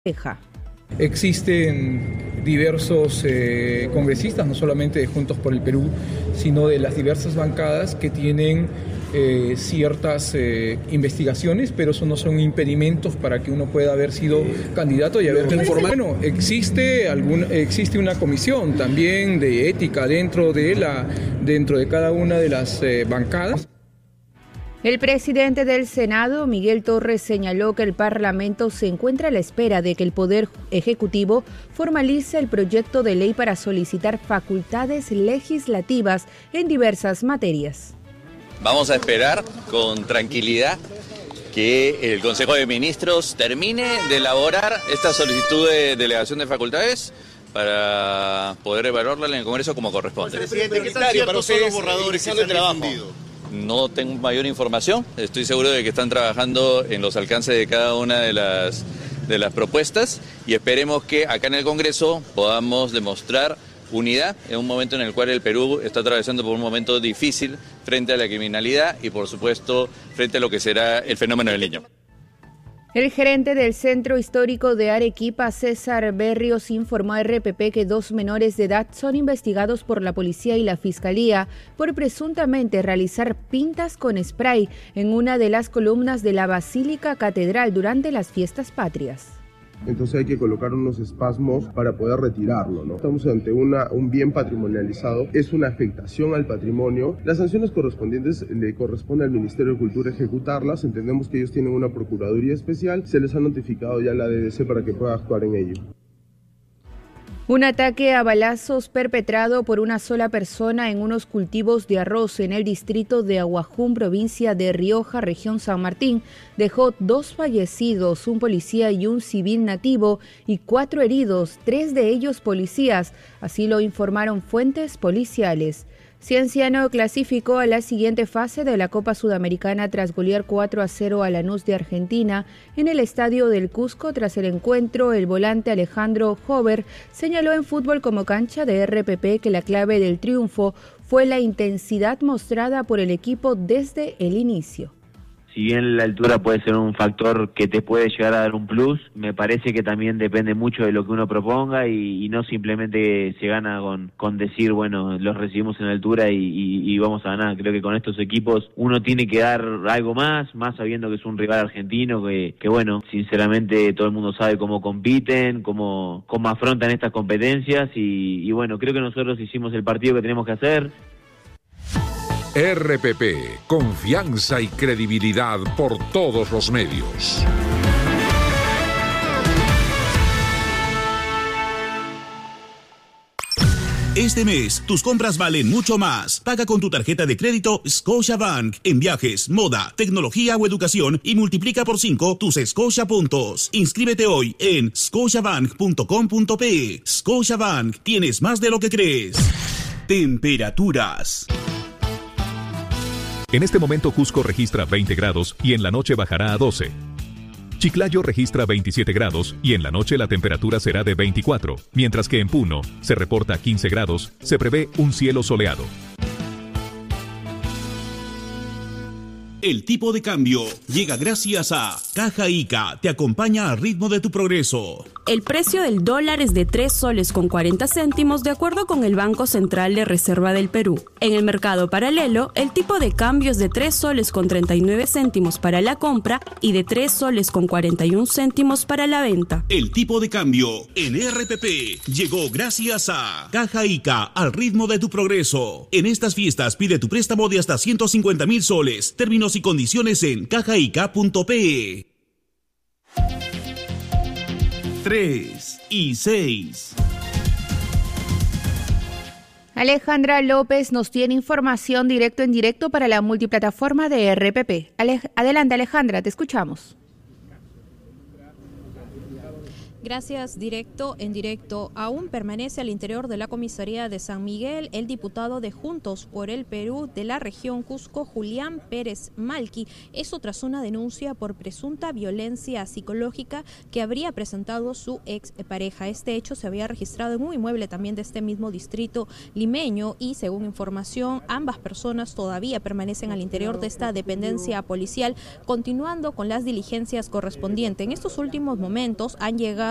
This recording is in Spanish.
Existen diversos congresistas, no solamente de Juntos por el Perú, sino de las diversas bancadas que tienen ciertas investigaciones, pero eso no son impedimentos para que uno pueda haber sido candidato y haber informado. Bueno, existe una comisión también de ética dentro de cada una de las bancadas. El presidente del Senado, Miguel Torres, señaló que el Parlamento se encuentra a la espera de que el Poder Ejecutivo formalice el proyecto de ley para solicitar facultades legislativas en diversas materias. Vamos a esperar con tranquilidad que el Consejo de Ministros termine de elaborar esta solicitud de delegación de facultades para poder evaluarla en el Congreso como corresponde. Presidente, ¿qué tan ciertos son los borradores que se han difundido? No tengo mayor información, estoy seguro de que están trabajando en los alcances de cada una de las propuestas y esperemos que acá en el Congreso podamos demostrar unidad en un momento en el cual el Perú está atravesando por un momento difícil frente a la criminalidad y por supuesto frente a lo que será el fenómeno del Niño. El gerente del Centro Histórico de Arequipa, César Berrios, informó a RPP que 2 menores de edad son investigados por la policía y la fiscalía por presuntamente realizar pintas con spray en una de las columnas de la Basílica Catedral durante las fiestas patrias. Entonces hay que colocar unos espasmos para poder retirarlo, ¿no? Estamos ante un bien patrimonializado, es una afectación al patrimonio. Las sanciones correspondientes le corresponde al Ministerio de Cultura ejecutarlas. Entendemos que ellos tienen una procuraduría especial, se les ha notificado ya a la DDC para que pueda actuar en ello. Un ataque a balazos perpetrado por una sola persona en unos cultivos de arroz en el distrito de Aguajún, provincia de Rioja, región San Martín, dejó 2 fallecidos, un policía y un civil nativo, y 4 heridos, 3 de ellos policías, así lo informaron fuentes policiales. Cienciano clasificó a la siguiente fase de la Copa Sudamericana tras golear 4-0 a Lanús de Argentina en el Estadio del Cusco. Tras el encuentro, el volante Alejandro Hover señaló en Fútbol como Cancha de RPP que la clave del triunfo fue la intensidad mostrada por el equipo desde el inicio. Si bien la altura puede ser un factor que te puede llegar a dar un plus, me parece que también depende mucho de lo que uno proponga y no simplemente se gana con decir, bueno, los recibimos en altura y vamos a ganar. Creo que con estos equipos uno tiene que dar algo más sabiendo que es un rival argentino que bueno, sinceramente todo el mundo sabe cómo compiten, cómo afrontan estas competencias y bueno, creo que nosotros hicimos el partido que tenemos que hacer. RPP, confianza y credibilidad por todos los medios. Este mes, tus compras valen mucho más. Paga con tu tarjeta de crédito Scotiabank en viajes, moda, tecnología o educación y multiplica por 5 tus Scotia puntos. Inscríbete hoy en scotiabank.com.pe. Scotiabank, tienes más de lo que crees. Temperaturas. En este momento Cusco registra 20 grados y en la noche bajará a 12. Chiclayo registra 27 grados y en la noche la temperatura será de 24, mientras que en Puno se reporta 15 grados, se prevé un cielo soleado. El tipo de cambio llega gracias a Caja Ica, te acompaña al ritmo de tu progreso. El precio del dólar es de 3 soles con 40 céntimos de acuerdo con el Banco Central de Reserva del Perú. En el mercado paralelo, el tipo de cambio es de 3 soles con 39 céntimos para la compra y de 3 soles con 41 céntimos para la venta. El tipo de cambio en RPP llegó gracias a Caja Ica, al ritmo de tu progreso. En estas fiestas pide tu préstamo de hasta 150,000 soles. Términos y condiciones en cajaica.pe. 3 y 6. Alejandra López nos tiene información directo en directo para la multiplataforma de RPP. Adelante, Alejandra, te escuchamos. Gracias, directo en directo. Aún permanece al interior de la comisaría de San Miguel el diputado de Juntos por el Perú de la región Cusco, Julián Pérez Malqui. Eso tras una denuncia por presunta violencia psicológica que habría presentado su expareja. Este hecho se había registrado en un inmueble también de este mismo distrito limeño y, según información, ambas personas todavía permanecen al interior de esta dependencia policial, continuando con las diligencias correspondientes. En estos últimos momentos han llegado